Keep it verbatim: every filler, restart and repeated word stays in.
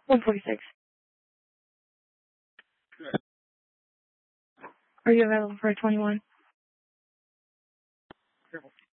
one forty-six. Are you available for a twenty-one?